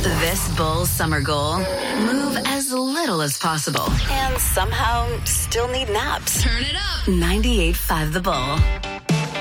This Bull summer goal: move as little as possible and somehow still need naps. Turn it up. 98.5 The Bull.